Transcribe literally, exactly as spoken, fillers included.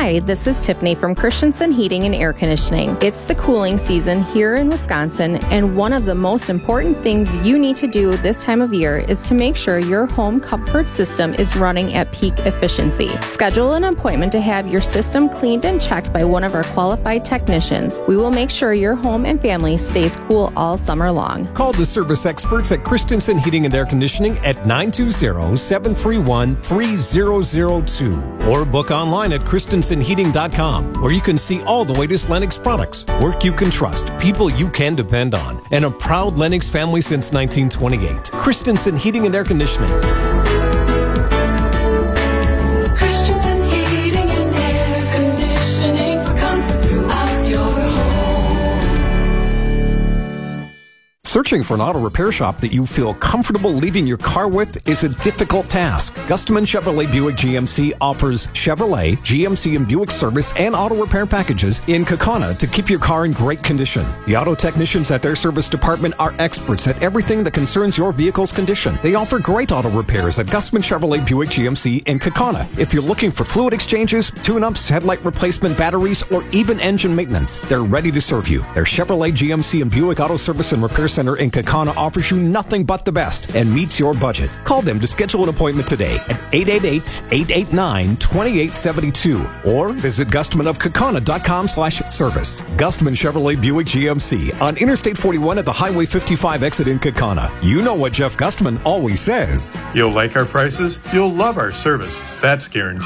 Hi, this is Tiffany from Christensen Heating and Air Conditioning. It's the cooling season here in Wisconsin, and one of the most important things you need to do this time of year is to make sure your home comfort system is running at peak efficiency. Schedule an appointment to have your system cleaned and checked by one of our qualified technicians. We will make sure your home and family stays cool all summer long. Call the service experts at Christensen Heating and Air Conditioning at nine two zero, seven three one, three zero zero two or book online at Christensen Heating dot com, where you can see all the latest Lennox products, work you can trust, people you can depend on, and a proud Lennox family since nineteen twenty-eight. Christensen Heating and Air Conditioning. Christensen Heating and Air Conditioning for comfort throughout your home. Searching for an auto repair shop that you feel comfortable leaving your car with is a difficult task. Gustman Chevrolet Buick G M C offers Chevrolet, G M C, and Buick service and auto repair packages in Kaukauna to keep your car in great condition. The auto technicians at their service department are experts at everything that concerns your vehicle's condition. They offer great auto repairs at Gustman Chevrolet Buick G M C in Kaukauna. If you're looking for fluid exchanges, tune-ups, headlight replacement, batteries, or even engine maintenance, they're ready to serve you. Their Chevrolet, G M C, and Buick Auto Service and Repair Center in Kaukauna offers you nothing but the best and meets your budget. Call them to schedule an appointment today at eight eight eight, eight eight nine, two eight seven two or visit gustman of kaukauna dot com slash service. Gustman Chevrolet Buick G M C on Interstate forty-one at the Highway fifty-five exit in Kaukauna. You know what Jeff Gustman always says. You'll like our prices, you'll love our service. That's guaranteed.